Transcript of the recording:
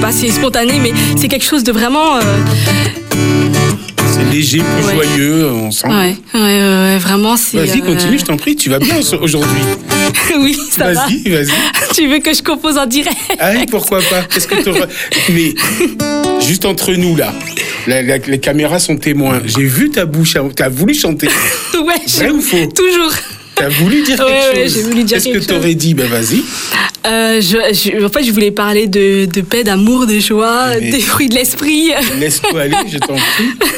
pas, c'est spontané, mais c'est quelque chose de vraiment... C'est léger, plus joyeux, on sent. Ouais, vraiment, c'est... Vas-y, continue, je t'en prie, tu vas bien aujourd'hui. Oui, ça va. Vas-y. Tu veux que je compose en direct? Ah oui, pourquoi pas? Mais juste entre nous, là, les caméras sont témoins. J'ai vu ta bouche, t'as voulu chanter. Ouais, vrai ou faux? Toujours. T'as voulu dire quelque chose. Ouais, j'ai voulu dire quelque chose. Qu'est-ce que t'aurais dit? Ben vas-y. En fait, je voulais parler de paix, d'amour, de joie, des fruits de l'esprit. Laisse-toi aller, je t'en prie.